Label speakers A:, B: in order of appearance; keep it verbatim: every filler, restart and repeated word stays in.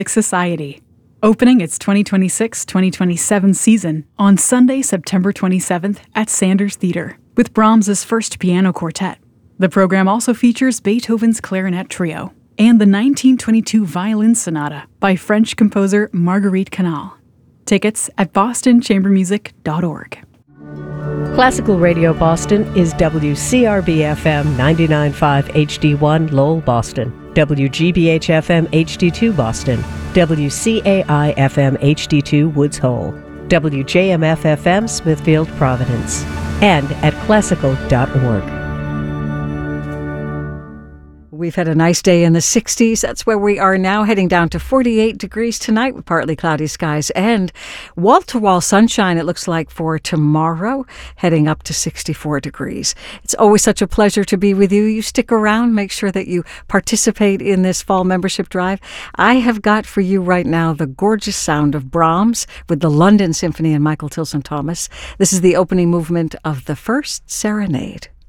A: Society, opening its twenty twenty-six twenty twenty-seven season on Sunday, September twenty-seventh at Sanders Theatre with Brahms's First Piano Quartet. The program also features Beethoven's Clarinet Trio and the nineteen twenty-two Violin Sonata by French composer Marguerite Canal. Tickets at boston chamber music dot org.
B: Classical Radio Boston is W C R B F M ninety-nine point five H D one Lowell, Boston, W G B H F M H D two Boston, W C A I F M H D two Woods Hole, W J M F F M Smithfield, Providence, and at classical dot org.
C: We've had a nice day in the sixties. That's where we are now, heading down to forty-eight degrees tonight with partly cloudy skies and wall-to-wall sunshine, it looks like, for tomorrow, heading up to sixty-four degrees. It's always such a pleasure to be with you. You stick around, make sure that you participate in this fall membership drive. I have got for you right now the gorgeous sound of Brahms with the London Symphony and Michael Tilson Thomas. This is the opening movement of the First Serenade.